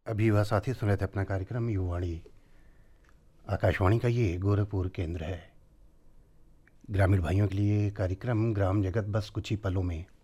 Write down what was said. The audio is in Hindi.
अभी वह साथी सुन रहे थे अपना कार्यक्रम युवाणी। आकाशवाणी का ये गोरखपुर केंद्र है। ग्रामीण भाइयों के लिए कार्यक्रम ग्राम जगत बस कुछ ही पलों में।